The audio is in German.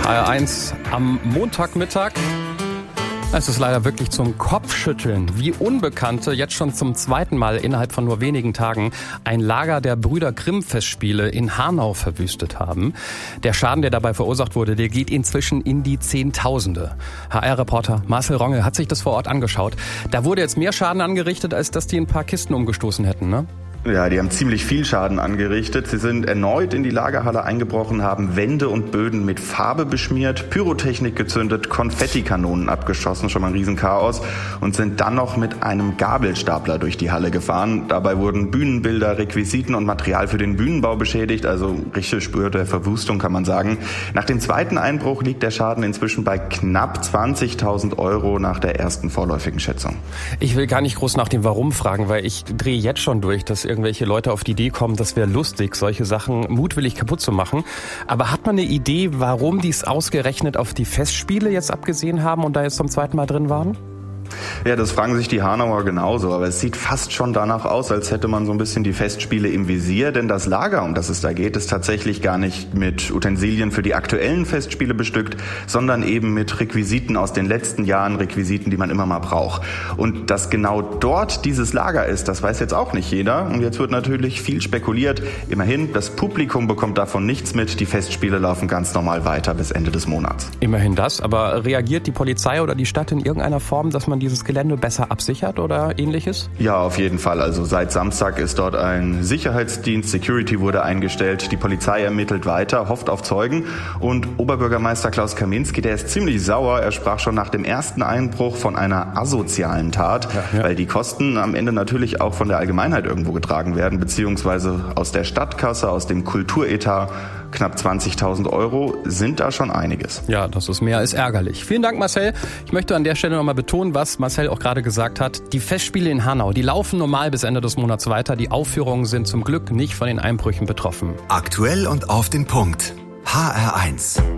HR1 am Montagmittag. Es ist leider wirklich zum Kopfschütteln, wie Unbekannte jetzt schon zum zweiten Mal innerhalb von nur wenigen Tagen ein Lager der Brüder Grimm-Festspiele in Hanau verwüstet haben. Der Schaden, der dabei verursacht wurde, der geht inzwischen in die Zehntausende. HR-Reporter Marcel Ronge hat sich das vor Ort angeschaut. Da wurde jetzt mehr Schaden angerichtet, als dass die ein paar Kisten umgestoßen hätten, ne? Ja, die haben ziemlich viel Schaden angerichtet. Sie sind erneut in die Lagerhalle eingebrochen, haben Wände und Böden mit Farbe beschmiert, Pyrotechnik gezündet, Konfettikanonen abgeschossen, schon mal ein Riesenchaos, und sind dann noch mit einem Gabelstapler durch die Halle gefahren. Dabei wurden Bühnenbilder, Requisiten und Material für den Bühnenbau beschädigt, also richtig Spur der Verwüstung, kann man sagen. Nach dem zweiten Einbruch liegt der Schaden inzwischen bei knapp 20.000 Euro nach der ersten vorläufigen Schätzung. Ich will gar nicht groß nach dem Warum fragen, weil ich drehe jetzt schon durch, dass irgendwelche Leute auf die Idee kommen, das wäre lustig, solche Sachen mutwillig kaputt zu machen. Aber hat man eine Idee, warum die es ausgerechnet auf die Festspiele jetzt abgesehen haben und da jetzt zum zweiten Mal drin waren? Ja, das fragen sich die Hanauer genauso, aber es sieht fast schon danach aus, als hätte man so ein bisschen die Festspiele im Visier, denn das Lager, um das es da geht, ist tatsächlich gar nicht mit Utensilien für die aktuellen Festspiele bestückt, sondern eben mit Requisiten aus den letzten Jahren, Requisiten, die man immer mal braucht. Und dass genau dort dieses Lager ist, das weiß jetzt auch nicht jeder. Und jetzt wird natürlich viel spekuliert. Immerhin, das Publikum bekommt davon nichts mit, die Festspiele laufen ganz normal weiter bis Ende des Monats. Immerhin das, aber reagiert die Polizei oder die Stadt in irgendeiner Form, dass man dieses Gelände besser absichert oder ähnliches? Ja, auf jeden Fall. Also seit Samstag ist dort ein Sicherheitsdienst, Security wurde eingestellt, die Polizei ermittelt weiter, hofft auf Zeugen, und Oberbürgermeister Klaus Kaminski, der ist ziemlich sauer. Er sprach schon nach dem ersten Einbruch von einer asozialen Tat, weil die Kosten am Ende natürlich auch von der Allgemeinheit irgendwo getragen werden, beziehungsweise aus der Stadtkasse, aus dem Kulturetat. Knapp 20.000 Euro sind da schon einiges. Ja, das ist mehr als ärgerlich. Vielen Dank, Marcel. Ich möchte an der Stelle nochmal betonen, was Marcel auch gerade gesagt hat. Die Festspiele in Hanau, die laufen normal bis Ende des Monats weiter. Die Aufführungen sind zum Glück nicht von den Einbrüchen betroffen. Aktuell und auf den Punkt. HR1.